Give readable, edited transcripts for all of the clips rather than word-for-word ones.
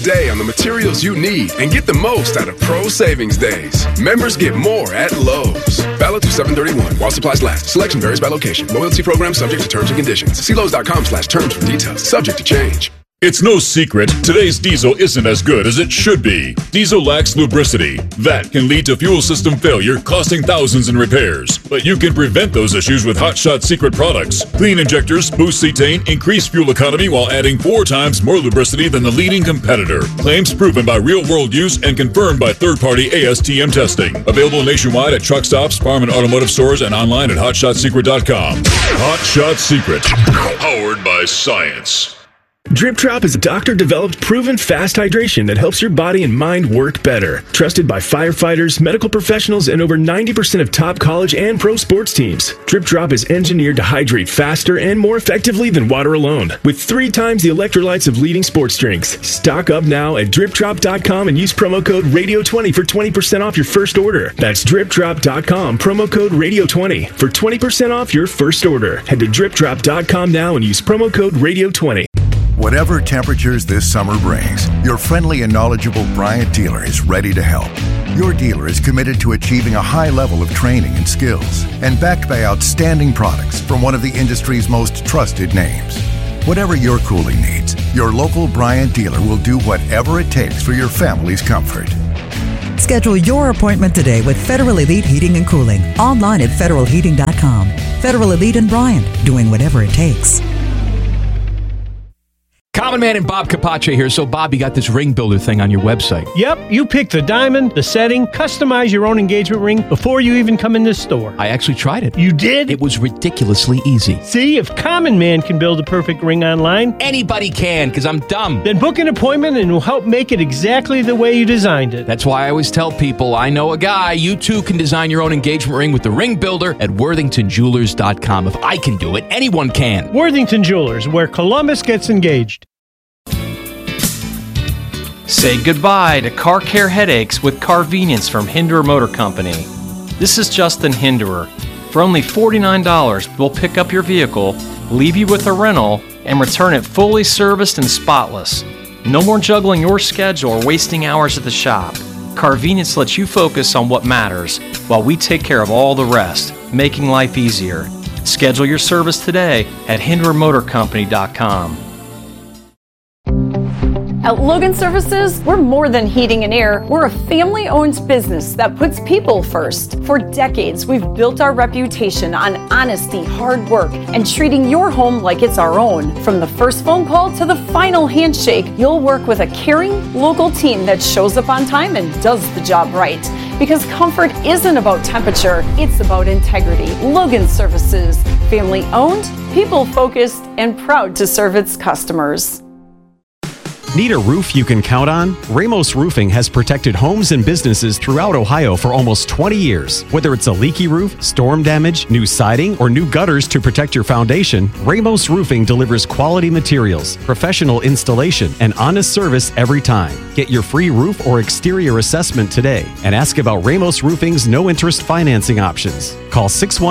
Day on the materials you need and get the most out of Pro Savings Days. Members get more at Lowe's. Valid through 7/31 while supplies last. Selection varies by location. Loyalty program subject to terms and conditions. See Lowe's.com/terms for details. Subject to change. It's no secret, today's diesel isn't as good as it should be. Diesel lacks lubricity. That can lead to fuel system failure, costing thousands in repairs. But you can prevent those issues with Hot Shot Secret products. Clean injectors, boost cetane, increase fuel economy while adding 4 times more lubricity than the leading competitor. Claims proven by real-world use and confirmed by third-party ASTM testing. Available nationwide at truck stops, farm and automotive stores, and online at HotShotSecret.com. Hot Shot Secret. Powered by science. Drip Drop is a doctor-developed, proven fast hydration that helps your body and mind work better. Trusted by firefighters, medical professionals, and over 90% of top college and pro sports teams. Drip Drop is engineered to hydrate faster and more effectively than water alone, with 3 times the electrolytes of leading sports drinks. Stock up now at DripDrop.com and use promo code RADIO20 for 20% off your first order. That's DripDrop.com, promo code RADIO20 for 20% off your first order. Head to DripDrop.com now and use promo code RADIO20. Whatever temperatures this summer brings, your friendly and knowledgeable Bryant dealer is ready to help. Your dealer is committed to achieving a high level of training and skills and backed by outstanding products from one of the industry's most trusted names. Whatever your cooling needs, your local Bryant dealer will do whatever it takes for your family's comfort. Schedule your appointment today with Federal Elite Heating and Cooling. Online at federalheating.com. Federal Elite and Bryant, doing whatever it takes. Common Man and Bob Capace here. So, Bob, you got this ring builder thing on your website. Yep, you pick the diamond, the setting, customize your own engagement ring before you even come in this store. I actually tried it. You did? It was ridiculously easy. See, if Common Man can build a perfect ring online, anybody can, because I'm dumb. Then book an appointment and we'll help make it exactly the way you designed it. That's why I always tell people, I know a guy. You too can design your own engagement ring with the ring builder at WorthingtonJewelers.com. If I can do it, anyone can. Worthington Jewelers, where Columbus gets engaged. Say goodbye to car care headaches with Carvenience from Hinderer Motor Company. This is Justin Hinderer. For only $49, we'll pick up your vehicle, leave you with a rental, and return it fully serviced and spotless. No more juggling your schedule or wasting hours at the shop. Carvenience lets you focus on what matters while we take care of all the rest, making life easier. Schedule your service today at HindererMotorCompany.com. At Logan Services, we're more than heating and air. We're a family-owned business that puts people first. For decades, we've built our reputation on honesty, hard work, and treating your home like it's our own. From the first phone call to the final handshake, you'll work with a caring, local team that shows up on time and does the job right. Because comfort isn't about temperature, it's about integrity. Logan Services, family-owned, people-focused, and proud to serve its customers. Need a roof you can count on? Ramos Roofing has protected homes and businesses throughout Ohio for almost 20 years. Whether it's a leaky roof, storm damage, new siding, or new gutters to protect your foundation, Ramos Roofing delivers quality materials, professional installation, and honest service every time. Get your free roof or exterior assessment today and ask about Ramos Roofing's no-interest financing options. Call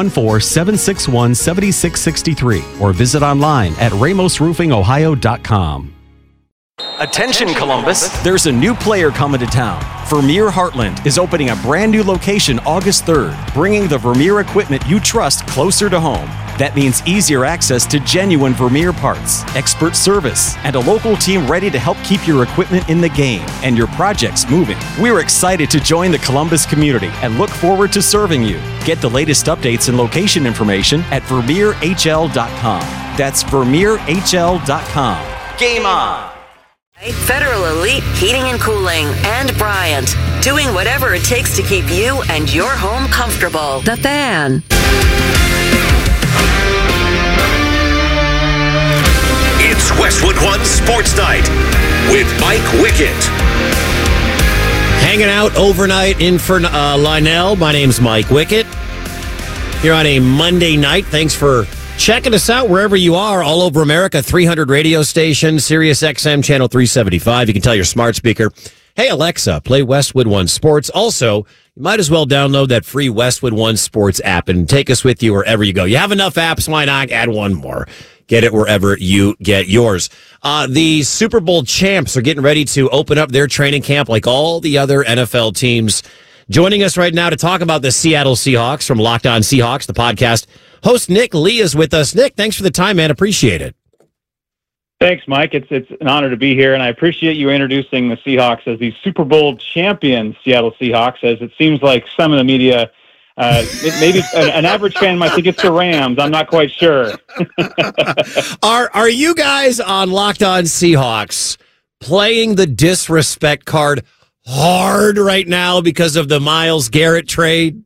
614-761-7663 or visit online at ramosroofingohio.com. Attention, Columbus. There's a new player coming to town. Vermeer Heartland is opening a brand new location August 3rd, bringing the Vermeer equipment you trust closer to home. That means easier access to genuine Vermeer parts, expert service, and a local team ready to help keep your equipment in the game and your projects moving. We're excited to join the Columbus community and look forward to serving you. Get the latest updates and location information at VermeerHL.com. That's VermeerHL.com. Game on! Federal Elite Heating and Cooling and Bryant, doing whatever it takes to keep you and your home comfortable. The Fan. It's Westwood One Sports Night with Mike Wickett. Hanging out overnight in for Lionel. My name's Mike Wickett. Here on a Monday night. Thanks for checking us out wherever you are, all over America. 300 radio stations, Sirius XM channel 375. You can tell your smart speaker, hey, Alexa, play Westwood One Sports. Also, you might as well download that free Westwood One Sports app and take us with you wherever you go. You have enough apps, why not add one more? Get it wherever you get yours. The Super Bowl champs are getting ready to open up their training camp like all the other NFL teams. Joining us right now to talk about the Seattle Seahawks from Locked On Seahawks, the podcast, host Nick Lee is with us. Nick, thanks for the time, man. Appreciate it. Thanks, Mike. It's an honor to be here, and I appreciate you introducing the Seahawks as the Super Bowl champion Seattle Seahawks, as it seems like some of the media, maybe an average fan might think it's the Rams. I'm not quite sure. Are you guys on Locked On Seahawks playing the disrespect card hard right now because of the Myles Garrett trade?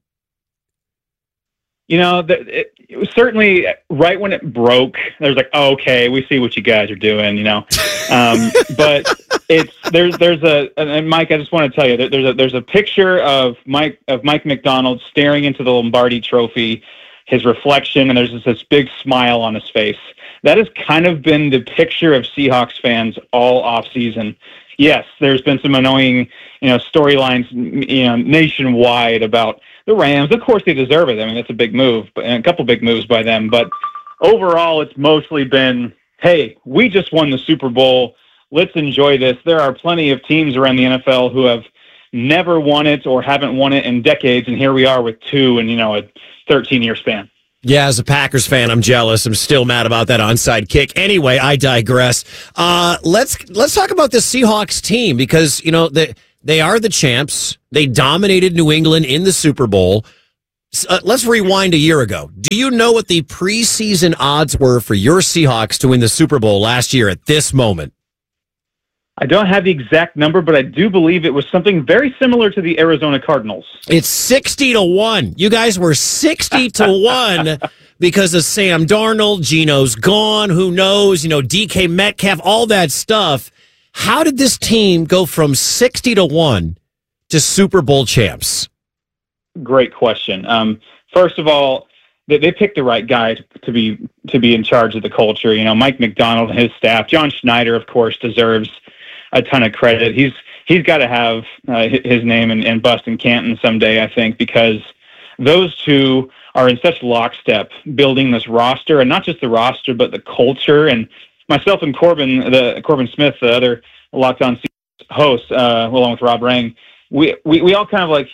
You know, it was certainly right when it broke. There's like, oh, okay, we see what you guys are doing, you know. But and Mike, I just want to tell you that there's a picture of Mike Macdonald staring into the Lombardi Trophy, his reflection, and there's this big smile on his face. That has kind of been the picture of Seahawks fans all off season. Yes, there's been some annoying, storylines, nationwide about the Rams. Of course, they deserve it. I mean, that's a big move, and a couple big moves by them. But overall, it's mostly been, hey, we just won the Super Bowl. Let's enjoy this. There are plenty of teams around the NFL who have never won it or haven't won it in decades, and here we are with two in, a 13-year span. Yeah, as a Packers fan, I'm jealous. I'm still mad about that onside kick. Anyway, I digress. Let's talk about the Seahawks team because, they are the champs. They dominated New England in the Super Bowl. Let's rewind a year ago. Do you know what the preseason odds were for your Seahawks to win the Super Bowl last year at this moment? I don't have the exact number, but I do believe it was something very similar to the Arizona Cardinals. It's 60-1. You guys were 60-1 because of Sam Darnold. Geno's gone. Who knows? DK Metcalf, all that stuff. How did this team go from 60-1 to Super Bowl champs? Great question. First of all, they picked the right guy to be in charge of the culture. Mike Macdonald and his staff. John Schneider, of course, deserves a ton of credit. He's got to have his name in Boston Canton someday, I think, because those two are in such lockstep building this roster, and not just the roster, but the culture. And myself and Corbin Smith, the other Locked On host, along with Rob Rang, we all kind of like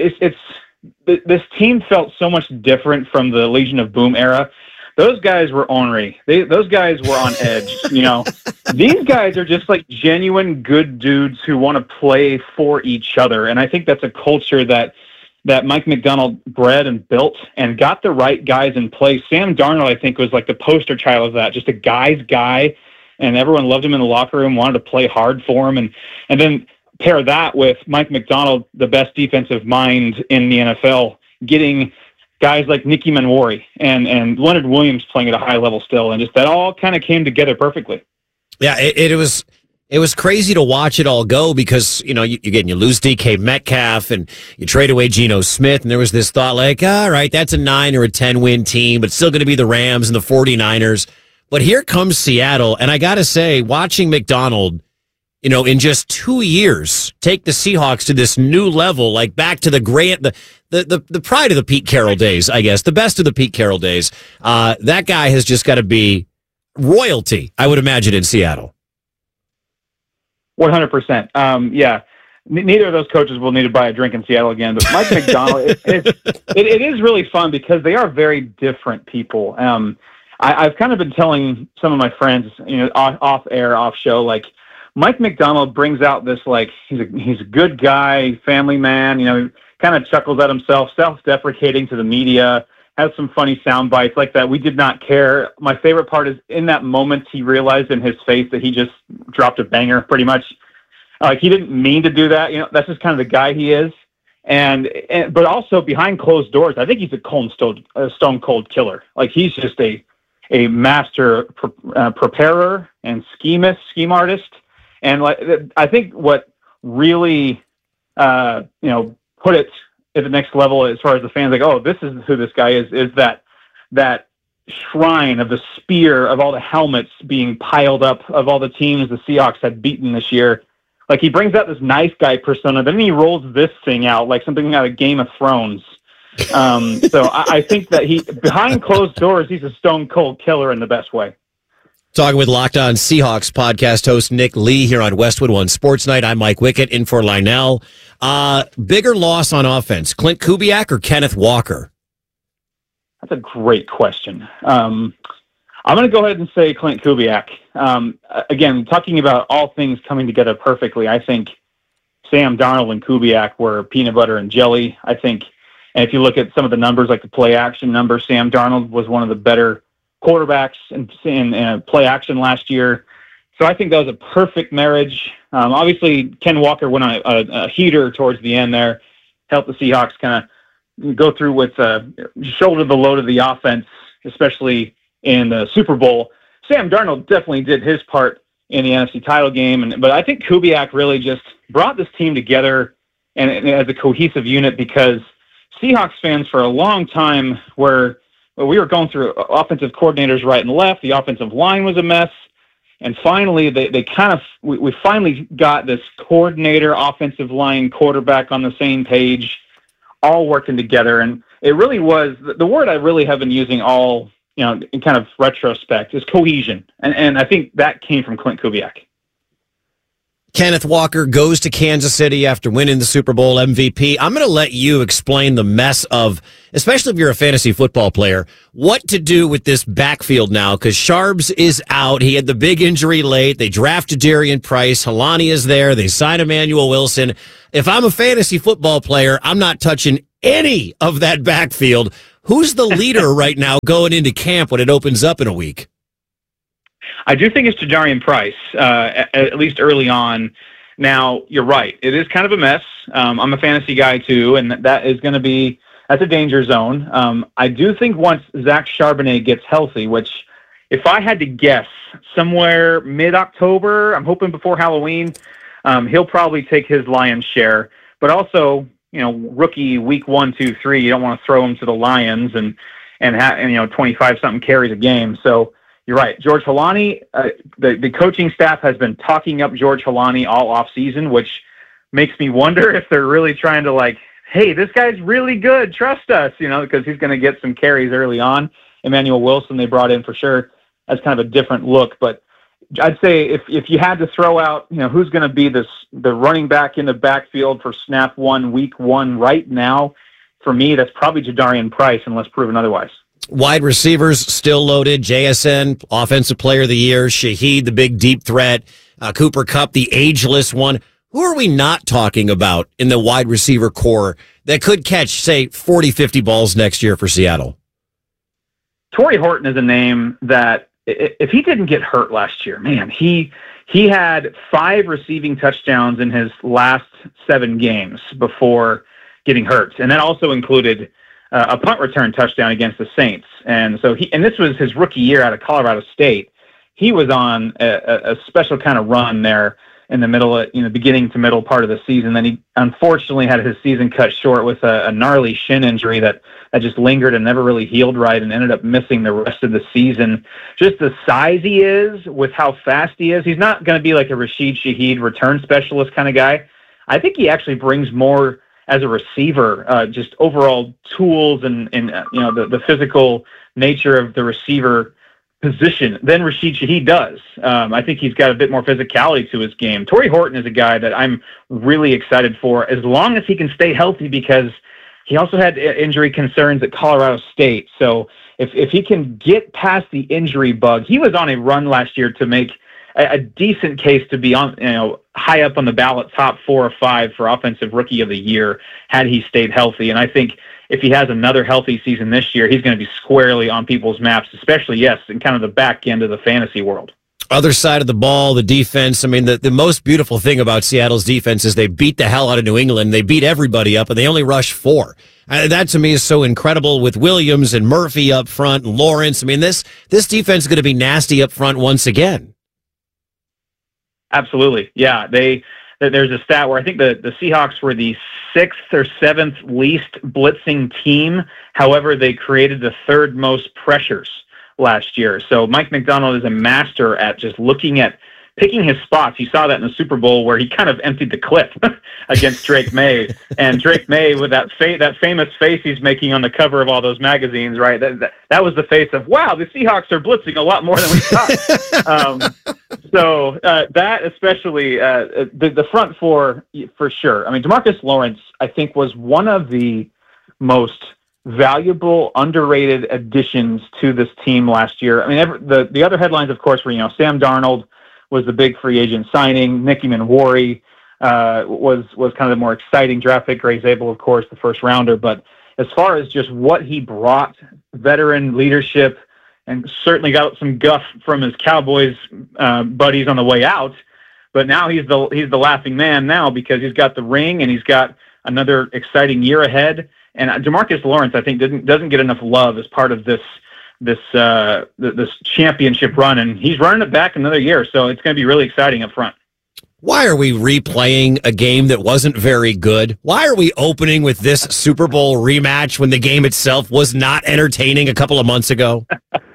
this team felt so much different from the Legion of Boom era. Those guys were ornery. Those guys were on edge. These guys are just like genuine good dudes who want to play for each other, and I think that's a culture that Mike Macdonald bred and built and got the right guys in place. Sam Darnold, I think, was like the poster child of that, just a guy's guy, and everyone loved him in the locker room, wanted to play hard for him. And then pair that with Mike Macdonald, the best defensive mind in the NFL, getting guys like Nicky Manwari and Leonard Williams playing at a high level still, and just that all kind of came together perfectly. Yeah, it was crazy to watch it all go because, you lose DK Metcalf and you trade away Geno Smith, and there was this thought like, all right, that's a 9 or a 10 win team, but it's still going to be the Rams and the 49ers. But here comes Seattle, and I got to say, watching Macdonald, in just 2 years, take the Seahawks to this new level, like back to the pride of the Pete Carroll days, I guess, the best of the Pete Carroll days. That guy has just got to be royalty, I would imagine, in Seattle. 100%. Yeah. Neither of those coaches will need to buy a drink in Seattle again, but Mike Macdonald, it is really fun because they are very different people. I've kind of been telling some of my friends, off air, off show, like Mike Macdonald brings out this, like, he's a good guy, family man, kind of chuckles at himself, self-deprecating to the media, has some funny sound bites like that. We did not care. My favorite part is in that moment he realized in his face that he just dropped a banger pretty much. Like, he didn't mean to do that. That's just kind of the guy he is. But also behind closed doors, I think he's a stone cold killer. Like, he's just a master preparer and scheme artist. And like, I think what really, put it at the next level as far as the fans, like, oh, this is who this guy is that shrine of the spear of all the helmets being piled up of all the teams the Seahawks had beaten this year. Like, he brings out this nice guy persona, then he rolls this thing out like something out of Game of Thrones. So I think that behind closed doors, he's a stone cold killer in the best way. Talking with Locked On Seahawks podcast host Nick Lee here on Westwood One Sports Night. I'm Mike Wickett in for Lionel. Bigger loss on offense, Clint Kubiak or Kenneth Walker? That's a great question. I'm going to go ahead and say Clint Kubiak. Again, talking about all things coming together perfectly, I think Sam Darnold and Kubiak were peanut butter and jelly. I think, and if you look at some of the numbers, like the play action numbers, Sam Darnold was one of the better quarterbacks in play action last year. So I think that was a perfect marriage. Obviously, Ken Walker went on a heater towards the end there, helped the Seahawks kind of go through with shoulder the load of the offense, especially in the Super Bowl. Sam Darnold definitely did his part in the NFC title game, but I think Kubiak really just brought this team together and as a cohesive unit, because Seahawks fans for a long time we were going through offensive coordinators right and left. The offensive line was a mess. And finally, we finally got this coordinator, offensive line, quarterback on the same page, all working together. And it really was, the word I really have been using all, in kind of retrospect, is cohesion. And I think that came from Clint Kubiak. Kenneth Walker goes to Kansas City after winning the Super Bowl MVP. I'm going to let you explain the mess of, especially if you're a fantasy football player, what to do with this backfield now, because Sharps is out. He had the big injury late. They drafted Darian Price. Helani is there. They signed Emmanuel Wilson. If I'm a fantasy football player, I'm not touching any of that backfield. Who's the leader right now going into camp when it opens up in a week? I do think it's Darian Price, at least early on. Now, you're right. It is kind of a mess. I'm a fantasy guy, too, and that's a danger zone. I do think once Zach Charbonnet gets healthy, which if I had to guess, somewhere mid-October, I'm hoping before Halloween, he'll probably take his lion's share. But also, rookie week 1, 2, 3, you don't want to throw him to the Lions and 25-something carries a game. So, you're right. George Helani, the coaching staff has been talking up George Helani all offseason, which makes me wonder if they're really trying to hey, this guy's really good. Trust us, because he's going to get some carries early on. Emmanuel Wilson they brought in for sure. That's kind of a different look. But I'd say if you had to throw out, who's going to be the running back in the backfield for snap 1, week 1 right now, for me, that's probably Jadarian Price unless proven otherwise. Wide receivers still loaded. JSN, Offensive Player of the Year. Shaheed, the big deep threat. Cooper Kupp, the ageless one. Who are we not talking about in the wide receiver core that could catch, say, 40, 50 balls next year for Seattle? Torrey Horton is a name that, if he didn't get hurt last year, man, he had 5 receiving touchdowns in his last 7 games before getting hurt. And that also included a punt return touchdown against the Saints. And so this was his rookie year out of Colorado State. He was on a special kind of run there in the middle, beginning to middle part of the season. Then he unfortunately had his season cut short with a gnarly shin injury that just lingered and never really healed right and ended up missing the rest of the season. Just the size he is with how fast he is. He's not going to be like a Rashid Shaheed return specialist kind of guy. I think he actually brings more as a receiver, just overall tools and the physical nature of the receiver position than Rashid Shaheed does. I think he's got a bit more physicality to his game. Torrey Horton is a guy that I'm really excited for, as long as he can stay healthy, because he also had injury concerns at Colorado State. So if he can get past the injury bug, he was on a run last year to make a decent case to be on, high up on the ballot, top 4 or 5 for Offensive Rookie of the Year, had he stayed healthy. And I think if he has another healthy season this year, he's going to be squarely on people's maps, especially, in kind of the back end of the fantasy world. Other side of the ball, the defense. I mean, the most beautiful thing about Seattle's defense is they beat the hell out of New England. They beat everybody up, and they only rushed 4. That, to me, is so incredible with Williams and Murphy up front and Lawrence. I mean, this defense is going to be nasty up front once again. Absolutely. Yeah. There's a stat where I think the Seahawks were the 6th or 7th least blitzing team. However, they created the 3rd most pressures last year. So Mike Macdonald is a master at just looking at picking his spots. You saw that in the Super Bowl where he kind of emptied the clip against Drake May, and Drake May with that famous face he's making on the cover of all those magazines, right? That was the face of, wow, the Seahawks are blitzing a lot more than we thought. So that especially the front four for sure. I mean, DeMarcus Lawrence, I think, was one of the most valuable, underrated additions to this team last year. I mean, the other headlines, of course, were, Sam Darnold was the big free agent signing. Nicky Manwari was kind of the more exciting draft pick. Gray Zabel, of course, the first rounder. But as far as just what he brought, veteran leadership, and certainly got some guff from his Cowboys buddies on the way out. But now he's the laughing man now because he's got the ring and he's got another exciting year ahead. And DeMarcus Lawrence, I think, doesn't get enough love as part of this championship run, and he's running it back another year, so it's going to be really exciting up front. Why are we replaying a game that wasn't very good? Why are we opening with this Super Bowl rematch when the game itself was not entertaining a couple of months ago?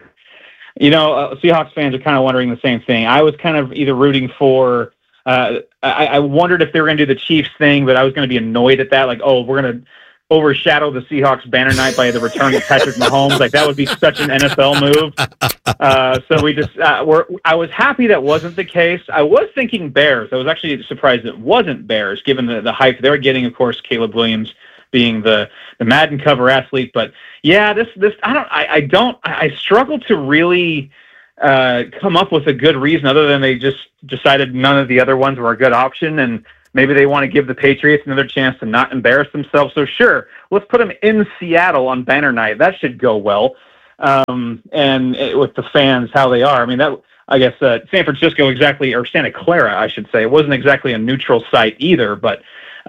Seahawks fans are kind of wondering the same thing. I was kind of either rooting for I wondered if they were going to do the Chiefs thing, but I was going to be annoyed at that. Like, oh, we're going to overshadow the Seahawks banner night by the return of Patrick Mahomes. Like, that would be such an NFL move. So we just I was happy that wasn't the case. I was thinking Bears. I was actually surprised it wasn't Bears, given the hype they're getting. Of course, Caleb Williams being the Madden cover athlete. But yeah, I struggle to really come up with a good reason other than they just decided none of the other ones were a good option, and maybe they want to give the Patriots another chance to not embarrass themselves. So sure, let's put them in Seattle on banner night. That should go well. And with the fans, how they are. I mean, I guess San Francisco or Santa Clara, I should say. It wasn't exactly a neutral site either, but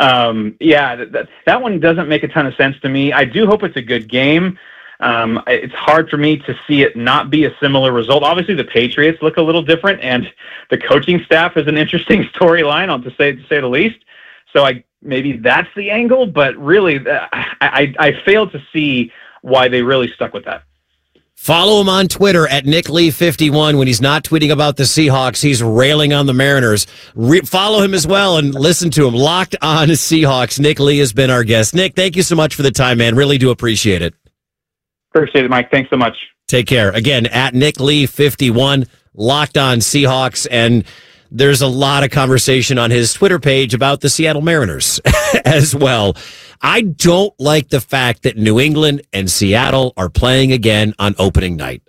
that one doesn't make a ton of sense to me. I do hope it's a good game. It's hard for me to see it not be a similar result. Obviously, the Patriots look a little different, and the coaching staff is an interesting storyline, to say the least. So maybe that's the angle, but really, I fail to see why they really stuck with that. Follow him on Twitter at NickLee51. When he's not tweeting about the Seahawks, he's railing on the Mariners. Follow him as well and listen to him. Locked on Seahawks. Nick Lee has been our guest. Nick, thank you so much for the time, man. Really do appreciate it. Appreciate it, Mike. Thanks so much. Take care. Again, at NickLee51, Locked on Seahawks, and there's a lot of conversation on his Twitter page about the Seattle Mariners as well. I don't like the fact that New England and Seattle are playing again on opening night.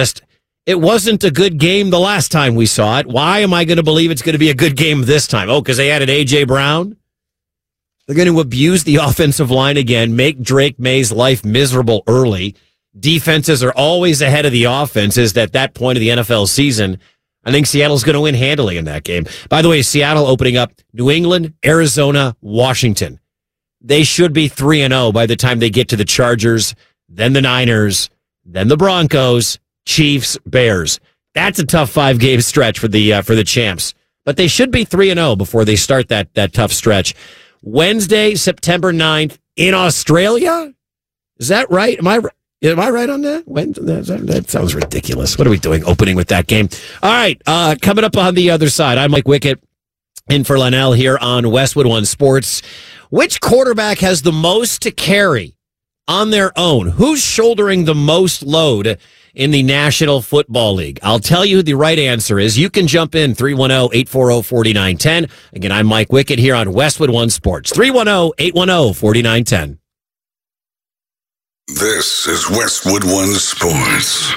It wasn't a good game the last time we saw it. Why am I going to believe it's going to be a good game this time? Oh, because they added A.J. Brown? They're going to abuse the offensive line again, make Drake May's life miserable early. Defenses are always ahead of the offenses at that point of the NFL season. I think Seattle's going to win handily in that game. By the way, Seattle opening up New England, Arizona, Washington. They should be 3-0 by the time they get to the Chargers, then the Niners, then the Broncos, Chiefs, Bears. That's a tough 5-game stretch for the champs. But they should be 3-0 before they start that tough stretch. Wednesday, September 9th in Australia? Is that right? Am I right on that? That sounds ridiculous. What are we doing opening with that game? All right, coming up on the other side, I'm Mike Wickett in for Linnell here on Westwood One Sports. Which quarterback has the most to carry on their own? Who's shouldering the most load in the National Football League? I'll tell you the right answer is. You can jump in 310-840-4910. Again, I'm Mike Wickett here on Westwood One Sports. 310-810-4910. This is Westwood One Sports.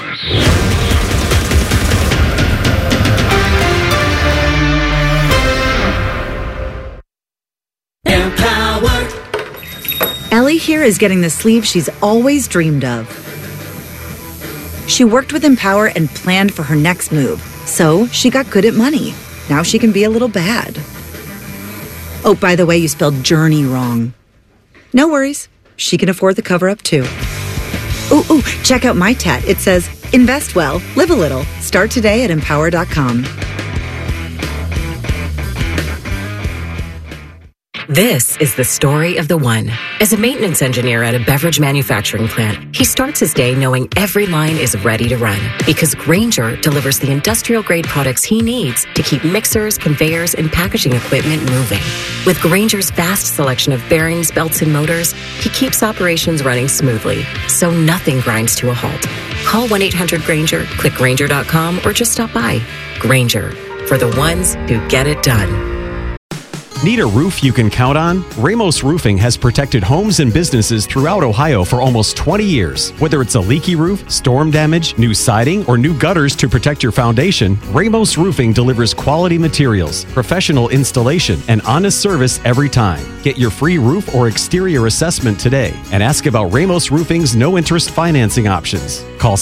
Empower. Ellie here is getting the sleeve she's always dreamed of. She worked with Empower and planned for her next move, so she got good at money. Now she can be a little bad. Oh, by the way, you spelled journey wrong. No worries. She can afford the cover-up, too. Ooh, check out my tat. It says, invest well, live a little. Start today at Empower.com. This is the story of the one. As a maintenance engineer at a beverage manufacturing plant, he starts his day knowing every line is ready to run because Grainger delivers the industrial-grade products he needs to keep mixers, conveyors, and packaging equipment moving. With Grainger's vast selection of bearings, belts, and motors, he keeps operations running smoothly, so nothing grinds to a halt. Call 1-800-GRAINGER, click Grainger.com, or just stop by. Grainger, for the ones who get it done. Need a roof you can count on? Ramos Roofing has protected homes and businesses throughout Ohio for almost 20 years. Whether it's a leaky roof, storm damage, new siding, or new gutters to protect your foundation, Ramos Roofing delivers quality materials, professional installation, and honest service every time. Get your free roof or exterior assessment today and ask about Ramos Roofing's no-interest financing options. Call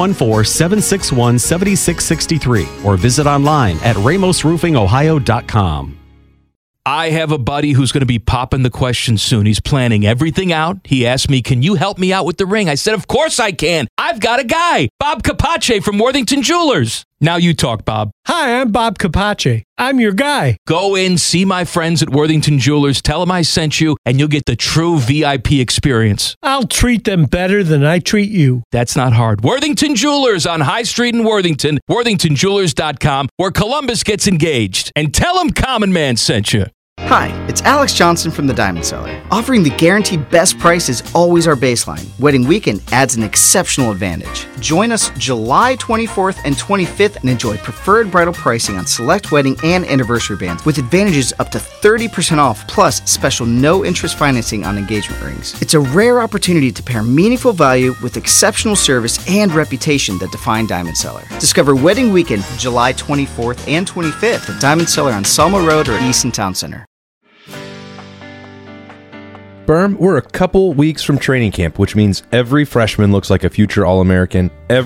614-761-7663 or visit online at ramosroofingohio.com. I have a buddy who's going to be popping the question soon. He's planning everything out. He asked me, can you help me out with the ring? I said, of course I can. I've got a guy, Bob Capace from Worthington Jewelers. Now you talk, Bob. Hi, I'm Bob Capace. I'm your guy. Go in, see my friends at Worthington Jewelers, tell them I sent you, and you'll get the true VIP experience. I'll treat them better than I treat you. That's not hard. Worthington Jewelers on High Street in Worthington, worthingtonjewelers.com, where Columbus gets engaged. And tell them Common Man sent you. Hi, it's Alex Johnson from the Diamond Cellar. Offering the guaranteed best price is always our baseline. Wedding weekend adds an exceptional advantage. Join us July 24th and 25th and enjoy preferred bridal pricing on select wedding and anniversary bands with advantages up to 30% off plus special no-interest financing on engagement rings. It's a rare opportunity to pair meaningful value with exceptional service and reputation that define Diamond Cellar. Discover Wedding Weekend July 24th and 25th at Diamond Cellar on Selma Road or Easton Town Center. Berm, we're a couple weeks from training camp, which means every freshman looks like a future All-American.